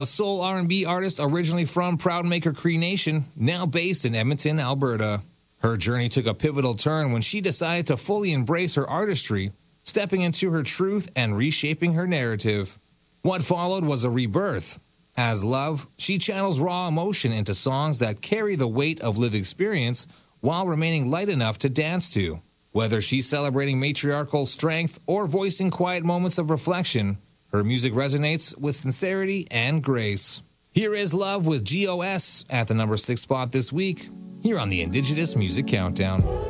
A soul R&B artist originally from Proudmaker Cree Nation, now based in Edmonton, Alberta. Her journey took a pivotal turn when she decided to fully embrace her artistry, stepping into her truth and reshaping her narrative. What followed was a rebirth. As Love, she channels raw emotion into songs that carry the weight of lived experience while remaining light enough to dance to. Whether she's celebrating matriarchal strength or voicing quiet moments of reflection, her music resonates with sincerity and grace. Here is Love with GOS at the number 6 spot this week, here on the Indigenous Music Countdown.